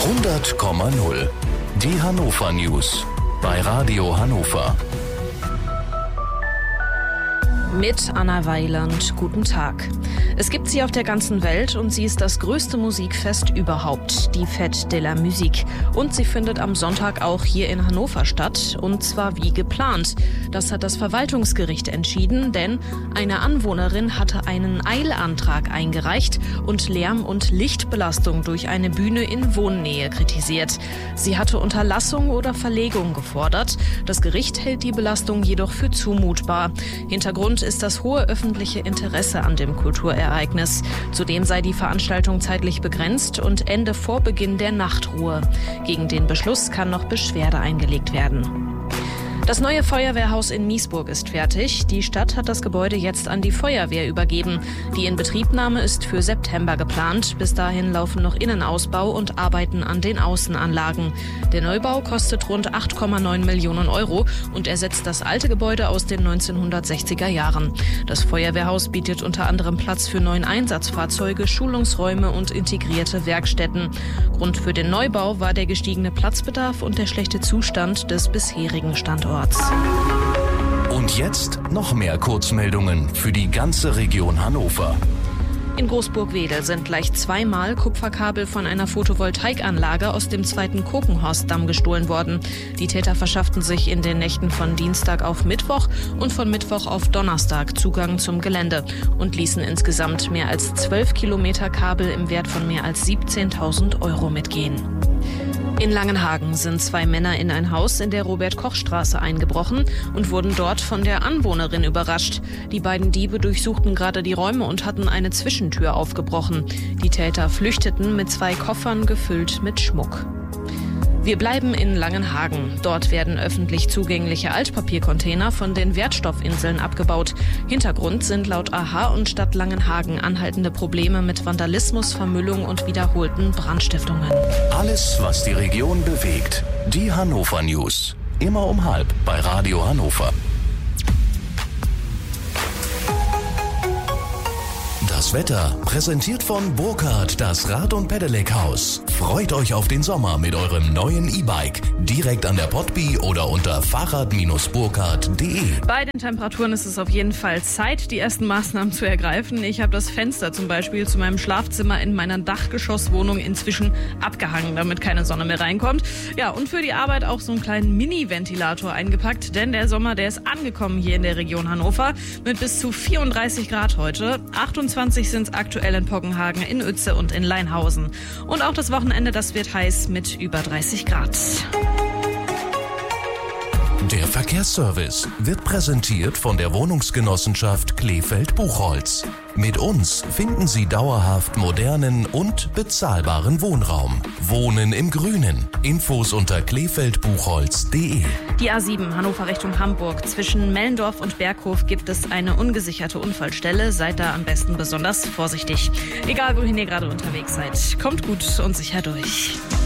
100,0. Die Hannover News bei Radio Hannover. Mit Anna Weiland, guten Tag. Es gibt sie auf der ganzen Welt und sie ist das größte Musikfest überhaupt, die Fête de la Musique. Und sie findet am Sonntag auch hier in Hannover statt, und zwar wie geplant. Das hat das Verwaltungsgericht entschieden, denn eine Anwohnerin hatte einen Eilantrag eingereicht und Lärm- und Lichtbelastung durch eine Bühne in Wohnnähe kritisiert. Sie hatte Unterlassung oder Verlegung gefordert. Das Gericht hält die Belastung jedoch für zumutbar. Hintergrund ist das hohe öffentliche Interesse an dem Kulturereignis. Zudem sei die Veranstaltung zeitlich begrenzt und ende vor Beginn der Nachtruhe. Gegen den Beschluss kann noch Beschwerde eingelegt werden. Das neue Feuerwehrhaus in Miesburg ist fertig. Die Stadt hat das Gebäude jetzt an die Feuerwehr übergeben. Die Inbetriebnahme ist für September geplant. Bis dahin laufen noch Innenausbau und Arbeiten an den Außenanlagen. Der Neubau kostet rund 8,9 Millionen Euro und ersetzt das alte Gebäude aus den 1960er Jahren. Das Feuerwehrhaus bietet unter anderem Platz für 9 Einsatzfahrzeuge, Schulungsräume und integrierte Werkstätten. Grund für den Neubau war der gestiegene Platzbedarf und der schlechte Zustand des bisherigen Standorts. Und jetzt noch mehr Kurzmeldungen für die ganze Region Hannover. In Großburg-Wedel sind gleich zweimal Kupferkabel von einer Photovoltaikanlage aus dem 2. Kokenhorstdamm gestohlen worden. Die Täter verschafften sich in den Nächten von Dienstag auf Mittwoch und von Mittwoch auf Donnerstag Zugang zum Gelände und ließen insgesamt mehr als 12 Kilometer Kabel im Wert von mehr als 17.000 Euro mitgehen. In Langenhagen sind 2 Männer in ein Haus in der Robert-Koch-Straße eingebrochen und wurden dort von der Anwohnerin überrascht. Die beiden Diebe durchsuchten gerade die Räume und hatten eine Zwischentür aufgebrochen. Die Täter flüchteten mit 2 Koffern gefüllt mit Schmuck. Wir bleiben in Langenhagen. Dort werden öffentlich zugängliche Altpapiercontainer von den Wertstoffinseln abgebaut. Hintergrund sind laut AHA und Stadt Langenhagen anhaltende Probleme mit Vandalismus, Vermüllung und wiederholten Brandstiftungen. Alles, was die Region bewegt. Die Hannover News. Immer um 12:30 bei Radio Hannover. Das Wetter präsentiert von Burkhardt, das Rad- und Pedelec-Haus. Freut euch auf den Sommer mit eurem neuen E-Bike. Direkt an der Potby oder unter fahrrad-burkhardt.de. Bei den Temperaturen ist es auf jeden Fall Zeit, die ersten Maßnahmen zu ergreifen. Ich habe das Fenster zum Beispiel zu meinem Schlafzimmer in meiner Dachgeschosswohnung inzwischen abgehangen, damit keine Sonne mehr reinkommt. Ja, und für die Arbeit auch so einen kleinen Mini-Ventilator eingepackt, denn der Sommer, der ist angekommen hier in der Region Hannover mit bis zu 34 Grad heute. 28 sind es aktuell in Poggenhagen, in Uetze und in Leinhausen. Und auch das Wochenende, das wird heiß mit über 30 Grad. Der Verkehrsservice wird präsentiert von der Wohnungsgenossenschaft Kleefeld-Buchholz. Mit uns finden Sie dauerhaft modernen und bezahlbaren Wohnraum. Wohnen im Grünen. Infos unter kleefeldbuchholz.de. Die A7 Hannover Richtung Hamburg. Zwischen Mellendorf und Berghof gibt es eine ungesicherte Unfallstelle. Seid da am besten besonders vorsichtig. Egal, wohin ihr gerade unterwegs seid. Kommt gut und sicher durch.